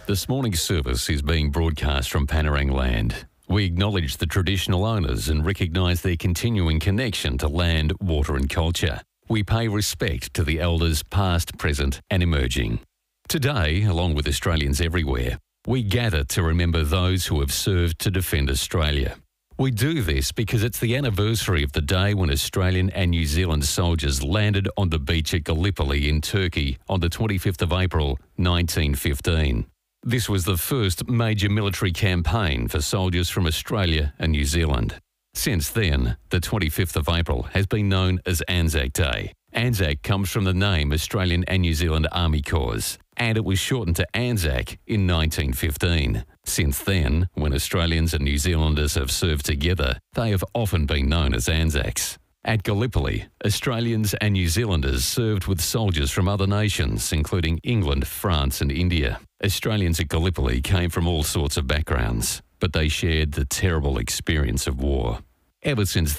This morning's service is being broadcast from Panorang Land. We acknowledge the traditional owners and recognise their continuing connection to land, water and culture. We pay respect to the elders past, present and emerging. Today, along with Australians everywhere, we gather to remember those who have served to defend Australia. We do this because it's the anniversary of the day when Australian and New Zealand soldiers landed on the beach at Gallipoli in Turkey on the 25th of April 1915. This was the first major military campaign for soldiers from Australia and New Zealand. Since then, the 25th of April has been known as Anzac Day. Anzac comes from the name Australian and New Zealand Army Corps, and it was shortened to Anzac in 1915. Since then, when Australians and New Zealanders have served together, they have often been known as Anzacs. At Gallipoli, Australians and New Zealanders served with soldiers from other nations, including England, France and India. Australians at Gallipoli came from all sorts of backgrounds, but they shared the terrible experience of war. Ever since